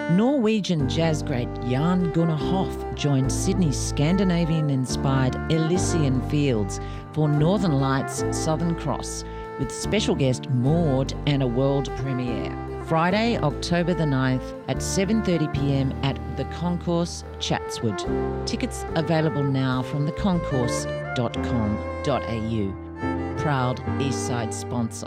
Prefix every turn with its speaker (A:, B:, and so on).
A: Norwegian jazz great Jan Gunnar Hoff joined Sydney's Scandinavian-inspired Elysian Fields for Northern Lights Southern Cross with special guest Maud and a world premiere. Friday, October the 9th at 7:30pm at The Concourse, Chatswood. Tickets available now from theconcourse.com.au. Proud Eastside sponsor.